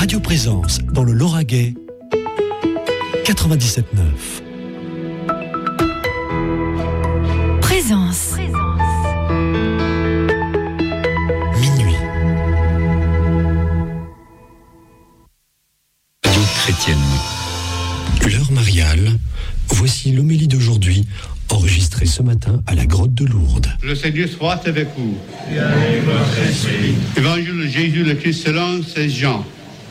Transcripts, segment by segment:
Radio Présence dans le Lauragais, 97.9. Présence. Minuit. Radio chrétienne. L'heure mariale. Voici l'homélie d'aujourd'hui, enregistrée ce matin à la grotte de Lourdes. Le Seigneur soit avec vous. Et avec votre esprit. Évangile de Jésus le Christ selon Saint Jean.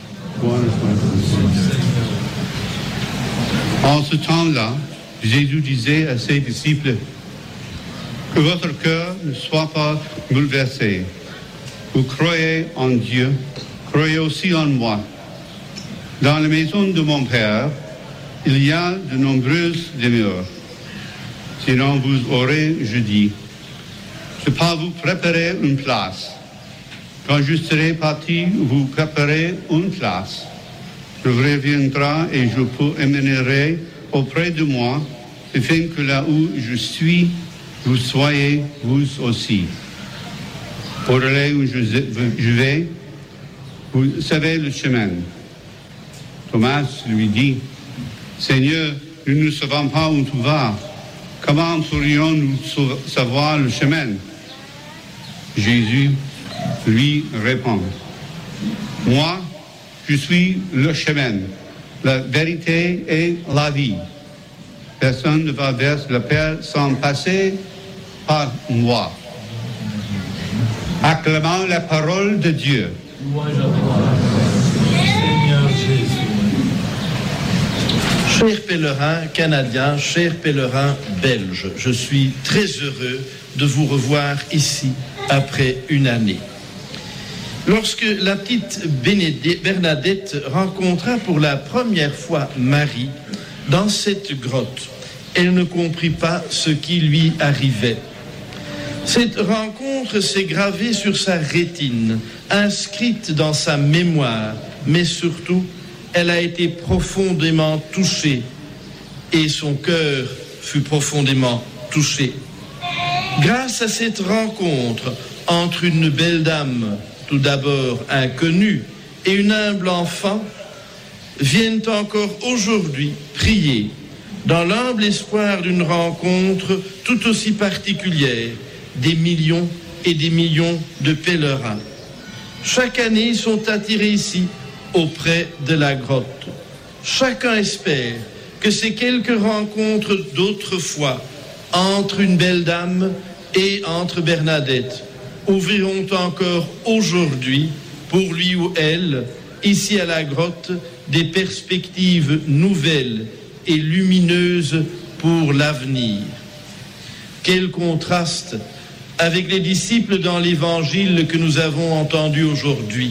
En ce temps-là, Jésus disait à ses disciples, que votre cœur ne soit pas bouleversé. Vous croyez en Dieu, croyez aussi en moi. Dans la maison de mon Père, il y a de nombreuses demeures. Sinon vous aurez, je dis, je pars vous préparer une place. Quand je serai parti, vous préparez une place. Je reviendrai et je vous emmènerai auprès de moi, afin que là où je suis, vous soyez vous aussi. Pour aller où je vais, vous savez le chemin. Thomas lui dit, Seigneur, nous ne savons pas où tu vas. Comment pourrions-nous savoir le chemin? Jésus lui répond, moi, je suis le chemin, la vérité et la vie. Personne ne va vers le Père sans passer par moi. Acclamons la parole de Dieu. Louange à toi, Seigneur Jésus. Chers pèlerins canadiens, chers pèlerins belges, je suis très heureux de vous revoir ici après une année. Lorsque la petite Bernadette rencontra pour la première fois Marie dans cette grotte, elle ne comprit pas ce qui lui arrivait. Cette rencontre s'est gravée sur sa rétine, inscrite dans sa mémoire, mais surtout, elle a été profondément touchée et son cœur fut profondément touché. Grâce à cette rencontre entre une belle dame, tout d'abord inconnue, et une humble enfant, viennent encore aujourd'hui prier dans l'humble espoir d'une rencontre tout aussi particulière, des millions et des millions de pèlerins. Chaque année, ils sont attirés ici, auprès de la grotte. Chacun espère que ces quelques rencontres d'autrefois entre une belle dame et entre Bernadette ouvriront encore aujourd'hui, pour lui ou elle, ici à la grotte, des perspectives nouvelles et lumineuses pour l'avenir. Quel contraste avec les disciples dans l'évangile que nous avons entendu aujourd'hui.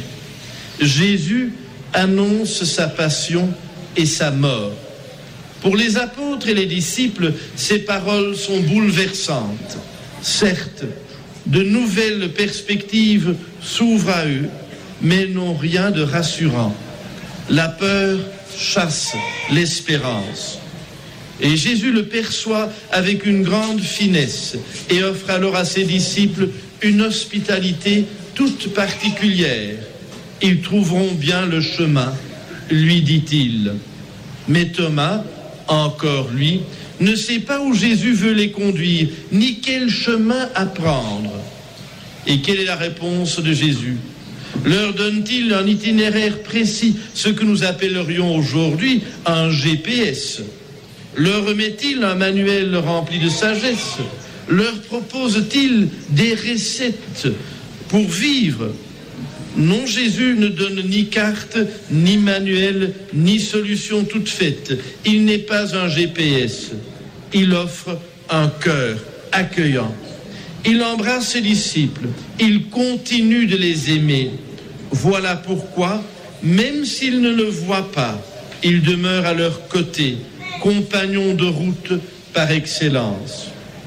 Jésus annonce sa passion et sa mort. Pour les apôtres et les disciples, ces paroles sont bouleversantes. Certes, de nouvelles perspectives s'ouvrent à eux, mais n'ont rien de rassurant. La peur chasse l'espérance. Et Jésus le perçoit avec une grande finesse et offre alors à ses disciples une hospitalité toute particulière. Ils trouveront bien le chemin, lui dit-il. Mais Thomas, encore lui, ne sait pas où Jésus veut les conduire, ni quel chemin à prendre. Et quelle est la réponse de Jésus? Leur donne-t-il un itinéraire précis, ce que nous appellerions aujourd'hui un GPS? Leur remet-il un manuel rempli de sagesse? Leur propose-t-il des recettes pour vivre? Non, Jésus ne donne ni carte, ni manuel, ni solution toute faite. Il n'est pas un GPS. Il offre un cœur accueillant. Il embrasse ses disciples. Il continue de les aimer. Voilà pourquoi, même s'ils ne le voient pas, il demeure à leur côté, compagnon de route par excellence.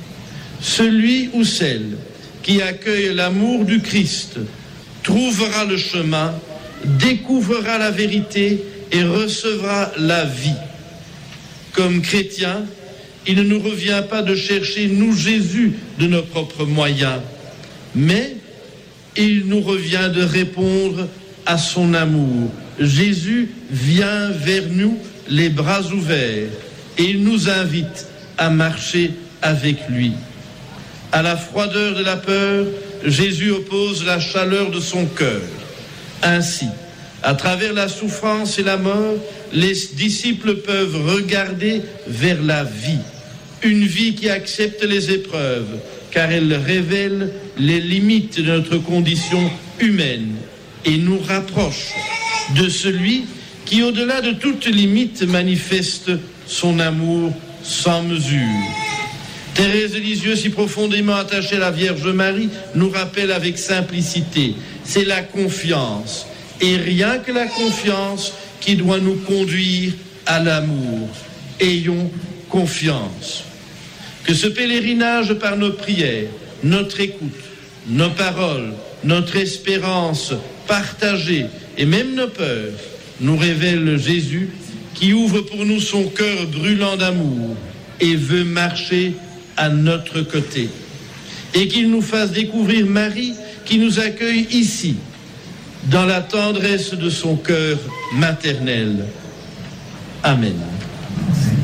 Celui ou celle qui accueille l'amour du Christ trouvera le chemin, découvrira la vérité et recevra la vie. Comme chrétiens, il ne nous revient pas de chercher, nous, Jésus, de nos propres moyens, mais il nous revient de répondre à son amour. Jésus vient vers nous les bras ouverts et il nous invite à marcher avec lui. À la froideur de la peur, Jésus oppose la chaleur de son cœur. Ainsi, à travers la souffrance et la mort, les disciples peuvent regarder vers la vie. Une vie qui accepte les épreuves, car elle révèle les limites de notre condition humaine et nous rapproche de celui qui, au-delà de toute limite, manifeste son amour sans mesure. Thérèse de Lisieux, si profondément attachée à la Vierge Marie, nous rappelle avec simplicité, c'est la confiance, et rien que la confiance qui doit nous conduire à l'amour. Ayons confiance. Que ce pèlerinage par nos prières, notre écoute, nos paroles, notre espérance partagée et même nos peurs nous révèle Jésus qui ouvre pour nous son cœur brûlant d'amour et veut marcher à notre côté. Et qu'il nous fasse découvrir Marie qui nous accueille ici, dans la tendresse de son cœur maternel. Amen.